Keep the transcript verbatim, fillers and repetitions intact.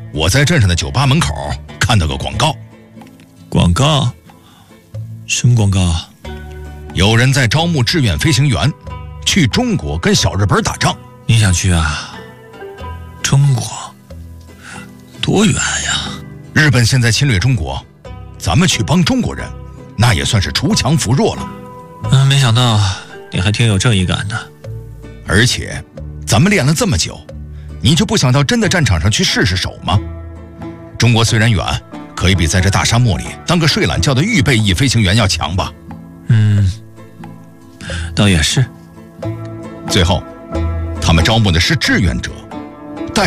我在镇上的酒吧门口看到个广告。 广告？什么广告啊？ 有人在招募志愿飞行员，去中国跟小日本打仗。 你想去啊？中国？多远呀？ 日本现在侵略中国，咱们去帮中国人，那也算是锄强扶弱了。 嗯，没想到你还挺有正义感的。 而且，咱们练了这么久，你就不想到真的战场上去试试手吗？中国虽然远，可以比在这大沙漠里当个睡懒觉的预备役飞行员要强吧？ 嗯，倒也是。 最后，他们招募的是志愿者。